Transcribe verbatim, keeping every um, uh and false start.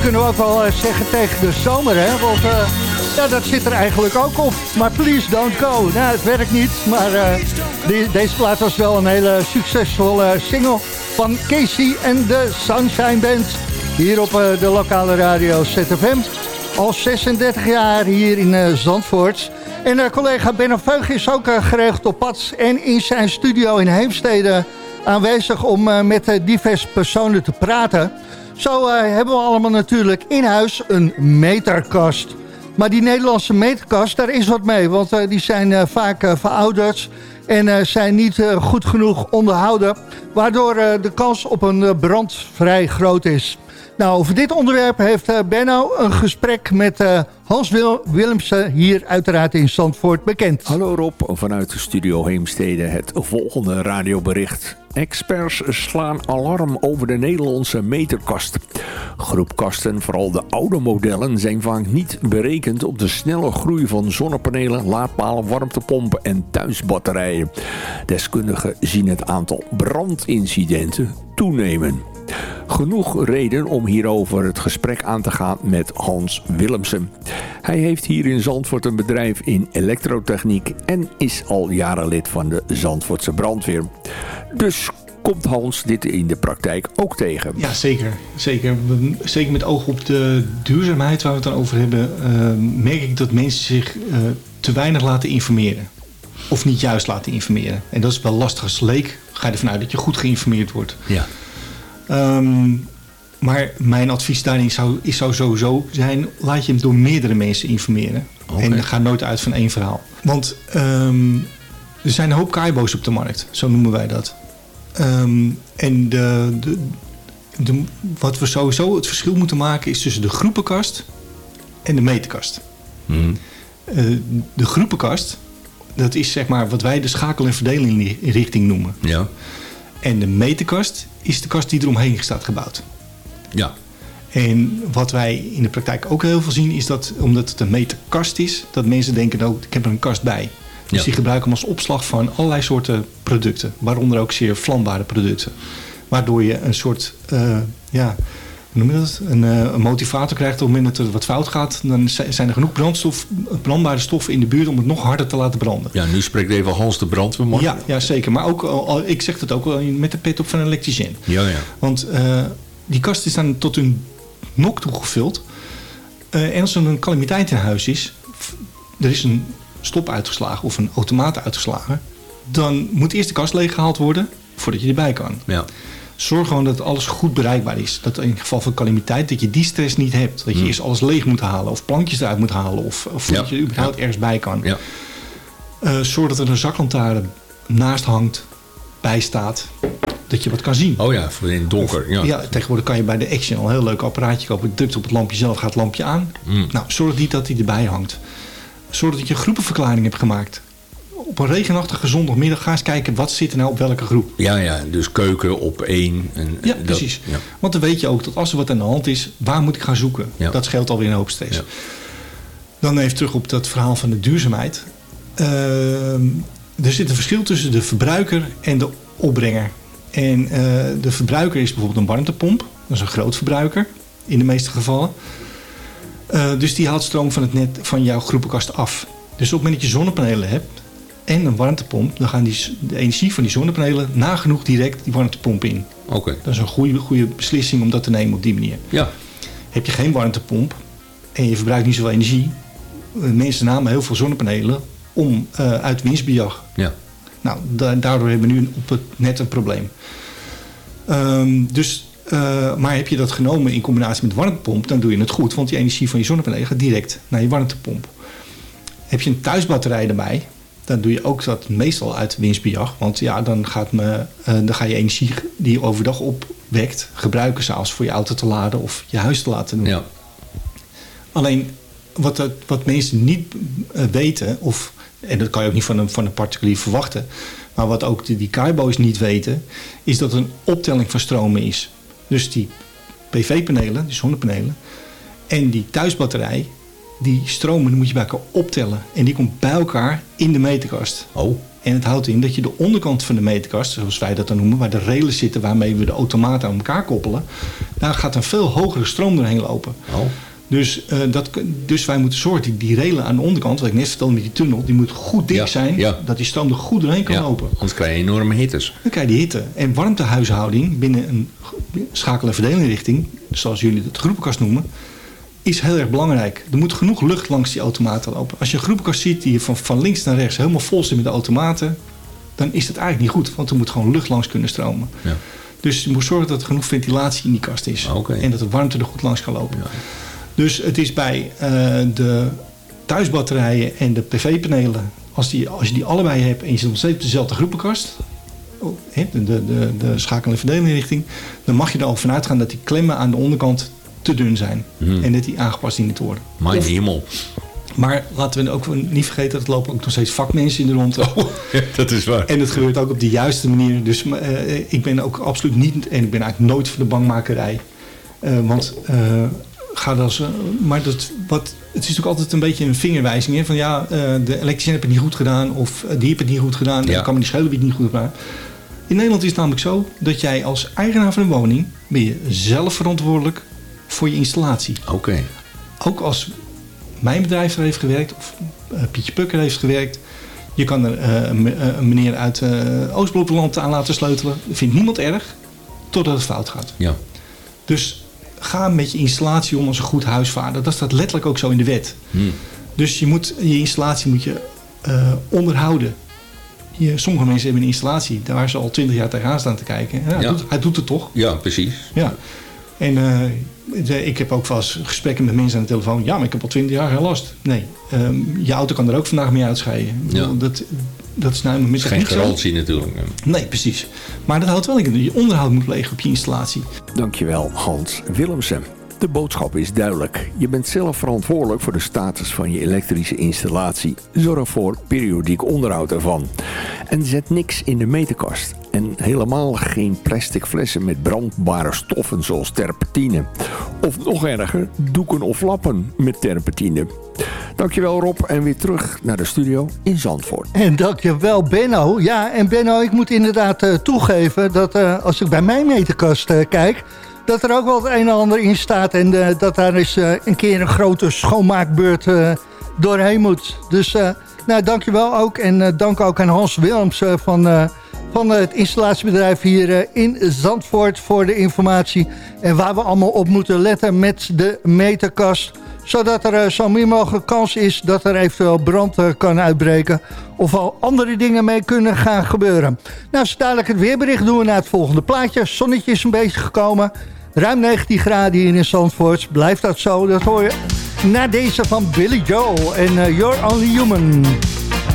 kunnen we ook wel uh, zeggen tegen de zomer, hè? Want uh, ja, dat zit er eigenlijk ook op. Maar Please Don't Go. Nou, het werkt niet, maar uh, die, deze plaat was wel een hele succesvolle single van Casey en de Sunshine Band. Hier op uh, de lokale radio Z F M. Al zesendertig jaar hier in uh, Zandvoort. En uh, collega Benno Veug is ook uh, geregeld op pad en in zijn studio in Heemstede aanwezig om uh, met uh, diverse personen te praten. Zo uh, hebben we allemaal natuurlijk in huis een meterkast. Maar die Nederlandse meterkast, daar is wat mee. Want uh, die zijn uh, vaak uh, verouderd en uh, zijn niet uh, goed genoeg onderhouden. Waardoor uh, de kans op een uh, brand vrij groot is. Nou, over dit onderwerp heeft uh, Benno een gesprek met uh, Hans Wil Willemsen hier uiteraard in Zandvoort bekend. Hallo Rob, vanuit de studio Heemstede het volgende radiobericht. Experts slaan alarm over de Nederlandse meterkast. Groepkasten, vooral de oude modellen, zijn vaak niet berekend op de snelle groei van zonnepanelen, laadpalen, warmtepompen en thuisbatterijen. Deskundigen zien het aantal brandincidenten toenemen. Genoeg reden om hierover het gesprek aan te gaan met Hans Willemsen. Hij heeft hier in Zandvoort een bedrijf in elektrotechniek en is al jaren lid van de Zandvoortse brandweer. Dus komt Hans dit in de praktijk ook tegen? Ja, zeker. Zeker, zeker met oog op de duurzaamheid waar we het dan over hebben, uh, merk ik dat mensen zich uh, te weinig laten informeren. Of niet juist laten informeren. En dat is wel lastig als leek. Ga je ervan uit dat je goed geïnformeerd wordt. Ja. Um, maar mijn advies daarin zou, is zou sowieso zijn, laat je hem door meerdere mensen informeren. Okay. En ga nooit uit van één verhaal. Want um, er zijn een hoop kaibo's op de markt, zo noemen wij dat. Um, en de, de, de, wat we sowieso het verschil moeten maken is tussen de groepenkast en de meterkast. Mm. Uh, de groepenkast, dat is zeg maar wat wij de schakel- en verdelinrichting noemen. Ja. En de meterkast is de kast die eromheen staat gebouwd. Ja. En wat wij in de praktijk ook heel veel zien is dat, omdat het een meterkast is, dat mensen denken, nou, ik heb er een kast bij. Dus ja. Die gebruiken hem als opslag van allerlei soorten producten. Waaronder ook zeer vlambare producten. Waardoor je een soort, uh, ja, hoe noem je dat? Een, uh, een motivator krijgt op het moment dat er wat fout gaat. Dan zijn er genoeg brandstof, brandbare stoffen in de buurt om het nog harder te laten branden. Ja, nu spreekt even Hans de brandweerman. Ja, ja, zeker. Maar ook, al, ik zeg dat ook wel met de pet op van een elektricien. Ja, ja. Want uh, die kast is dan tot hun nok toe gevuld. Uh, en als er een calamiteit in huis is, er is een stop uitgeslagen of een automaat uitgeslagen, dan moet eerst de kast leeggehaald worden voordat je erbij kan. Ja. Zorg gewoon dat alles goed bereikbaar is. Dat in geval van calamiteit, dat je die stress niet hebt. Dat je hmm. eerst alles leeg moet halen of plankjes eruit moet halen of, of voordat ja. je überhaupt ja. ergens bij kan. Ja. Uh, zorg dat er een zaklantaarn naast hangt, bij staat, dat je wat kan zien. Oh ja, voor in het donker. Of, ja. ja, tegenwoordig kan je bij de Action al een heel leuk apparaatje kopen. Je drukt op het lampje zelf, gaat het lampje aan. Hmm. Nou, zorg niet dat hij erbij hangt. Zorg dat je een groepenverklaring hebt gemaakt. Op een regenachtige zondagmiddag ga eens kijken wat zit er nou op welke groep. Ja, ja, dus keuken op één. En, ja, dat, precies. Ja. Want dan weet je ook dat als er wat aan de hand is, waar moet ik gaan zoeken? Ja. Dat scheelt alweer een hoop stress. Ja. Dan even terug op dat verhaal van de duurzaamheid. Uh, er zit een verschil tussen de verbruiker en de opbrenger. En uh, de verbruiker is bijvoorbeeld een warmtepomp. Dat is een groot verbruiker in de meeste gevallen. Uh, dus die haalt stroom van het net van jouw groepenkast af. Dus op het moment dat je zonnepanelen hebt en een warmtepomp, dan gaan die, de energie van die zonnepanelen nagenoeg direct die warmtepomp in. Oké. Okay. Dat is een goede, goede beslissing om dat te nemen op die manier. Ja. Heb je geen warmtepomp en je verbruikt niet zoveel energie, mensen namen heel veel zonnepanelen om uh, uit winstbejag. Ja. Nou, da- daardoor hebben we nu op het net een probleem. Um, dus Uh, maar heb je dat genomen in combinatie met de warmtepomp, dan doe je het goed. Want die energie van je zonnepanelen gaat direct naar je warmtepomp. Heb je een thuisbatterij erbij, dan doe je ook dat meestal uit winstbejag. Want ja, dan, gaat me, uh, dan ga je energie die je overdag opwekt gebruiken s'avonds voor je auto te laden of je huis te laten doen. Ja. Alleen wat, dat, wat mensen niet uh, weten, of, en dat kan je ook niet van een, van een particulier verwachten, maar wat ook die, die kaibo's niet weten, is dat er een optelling van stromen is. Dus die P V-panelen, die zonnepanelen, en die thuisbatterij, die stromen moet je bij elkaar optellen. En die komt bij elkaar in de meterkast. Oh. En het houdt in dat je de onderkant van de meterkast, zoals wij dat dan noemen, waar de railen zitten waarmee we de automaten aan elkaar koppelen, daar gaat een veel hogere stroom doorheen lopen. Oh. Dus, uh, dat, dus wij moeten zorgen dat die railen aan de onderkant, wat ik net vertelde met die tunnel, die moet goed dik ja, zijn, ja. dat die stroom er goed doorheen kan ja, lopen. Anders krijg je enorme hittes. Dan krijg je die hitte. En warmtehuishouding binnen een schakel- en verdelinrichting, zoals jullie het groepenkast noemen, is heel erg belangrijk. Er moet genoeg lucht langs die automaten lopen. Als je een groepenkast ziet die van, van links naar rechts helemaal vol zit met de automaten, dan is dat eigenlijk niet goed, want er moet gewoon lucht langs kunnen stromen. Ja. Dus je moet zorgen dat er genoeg ventilatie in die kast is. Okay. En dat de warmte er goed langs kan lopen. Ja. Dus het is bij uh, de thuisbatterijen en de pv-panelen, als, die, als je die allebei hebt en je zit nog steeds op dezelfde groepenkast, de, de, de, de schakel- en verdelinrichting, dan mag je er al vanuit gaan dat die klemmen aan de onderkant te dun zijn. Hmm. En dat die aangepast dienen te worden. Mijn hemel. Maar laten we ook niet vergeten, dat er lopen ook nog steeds vakmensen in de rond. Oh, dat is waar. En het gebeurt ook op de juiste manier. Dus uh, ik ben ook absoluut niet, en ik ben eigenlijk nooit voor de bangmakerij. Uh, want uh, ga dat, uh, maar dat, wat, het is natuurlijk altijd een beetje een vingerwijzing. Hè? Van ja, uh, de elektricien heeft het niet goed gedaan. Of uh, die heeft het niet goed gedaan. Ja. Dan kan me niet schelen wie het niet goed gedaan. In Nederland is het namelijk zo dat jij als eigenaar van een woning ben je zelf verantwoordelijk voor je installatie. Oké. Okay. Ook als mijn bedrijf er heeft gewerkt, of uh, Pietje Pukker heeft gewerkt. Je kan er uh, een meneer uit uh, Oostblokland aan laten sleutelen. Dat vindt niemand erg, totdat het fout gaat. Ja. Dus ga met je installatie om als een goed huisvader. Dat staat letterlijk ook zo in de wet. Hmm. Dus je, moet, je installatie moet je uh, onderhouden. Je, sommige mensen hebben een installatie daar waar ze al twintig jaar tegenaan staan te kijken. Ja, hij, ja. Doet, hij doet het toch? Ja, precies. Ja. En uh, de, ik heb ook wel eens gesprekken met mensen aan de telefoon. Ja, maar ik heb al twintig jaar geen last. Nee, um, je auto kan er ook vandaag mee uitscheiden. Ja. Dat, dat is nou met geen niet garantie zo. Natuurlijk. Nee, precies. Maar dat houdt wel in dat je onderhoud moet plegen op je installatie. Dankjewel, Hans Willemsen. De boodschap is duidelijk. Je bent zelf verantwoordelijk voor de status van je elektrische installatie. Zorg voor periodiek onderhoud ervan. En zet niks in de meterkast. En helemaal geen plastic flessen met brandbare stoffen zoals terpentine. Of nog erger, doeken of lappen met terpentine. Dankjewel Rob en weer terug naar de studio in Zandvoort. En dankjewel Benno. Ja, en Benno, ik moet inderdaad uh, toegeven dat uh, als ik bij mijn meterkast uh, kijk, dat er ook wel het een en ander in staat. En uh, dat daar eens uh, een keer een grote schoonmaakbeurt uh, doorheen moet. Dus uh, nou, dankjewel ook. En uh, dank ook aan Hans Willems uh, van, uh, van uh, het installatiebedrijf hier uh, in Zandvoort voor de informatie. En waar we allemaal op moeten letten met de meterkast. Zodat er uh, zo min mogelijk kans is dat er eventueel brand uh, kan uitbreken. Of al andere dingen mee kunnen gaan gebeuren. Nou, zo dadelijk het weerbericht doen we naar het volgende plaatje. Zonnetje is een beetje gekomen. Ruim negentien graden hier in Zandvoort. Blijft dat zo? Dat hoor je na deze van Billy Joel en uh, You're Only Human.